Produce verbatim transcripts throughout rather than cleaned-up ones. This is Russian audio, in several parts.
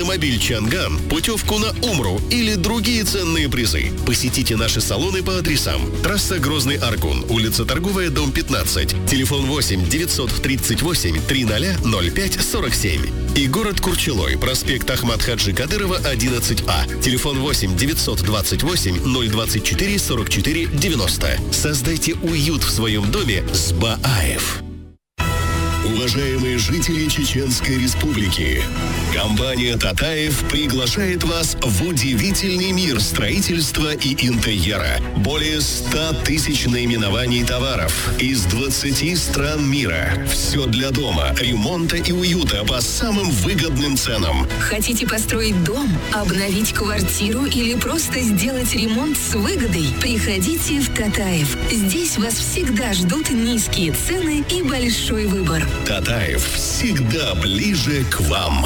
автомобиль Чанган, путевку на Умру или другие ценные призы. Посетите наши салоны по адресам: трасса Грозный-Аргун, улица Торговая, дом пятнадцать, телефон восемь девятьсот тридцать восемь тридцать ноль пять сорок семь. И город Курчелой, проспект Ахмад Хаджи Кадырова, одиннадцать А, телефон восемь девятьсот двадцать восемь ноль двадцать четыре сорок четыре девяносто. Создайте уют в своем доме с Бааев. Уважаемые жители Чеченской Республики, компания «Татаев» приглашает вас в удивительный мир строительства и интерьера. Более ста тысяч наименований товаров из двадцати стран мира. Все для дома, ремонта и уюта по самым выгодным ценам. Хотите построить дом, обновить квартиру или просто сделать ремонт с выгодой? Приходите в «Татаев». Здесь вас всегда ждут низкие цены и большой выбор. «Татаев» всегда ближе к вам.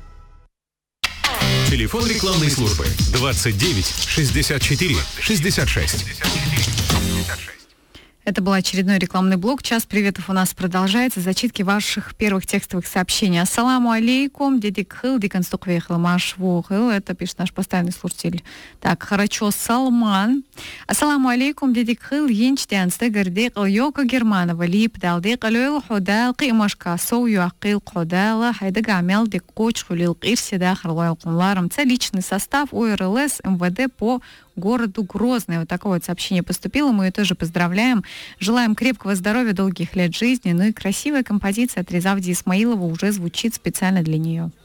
Телефон рекламной службы двадцать девять шестьдесят четыре шестьдесят шесть. Это был очередной рекламный блок. Час приветов у нас продолжается. Зачитки ваших первых текстовых сообщений. Ассаламу алейкум, дедик хыл, диканстук вехал машву хыл. Это пишет наш постоянный слушатель. Так, Харачо Салман. Ассаламу алейкум, дедик хыл, енчтян стегар декал йока германова лип дал декал ойл ходал қимашка соу юақил ходала хайдаг амел дек коч хулил қирси дахар лойл кунларам. Это личный состав ОРЛС МВД по городу Грозный. Вот такое вот сообщение поступило. Мы ее тоже поздравляем. Желаем крепкого здоровья, долгих лет жизни. Ну и красивая композиция от Резавди Исмаилова уже звучит специально для нее.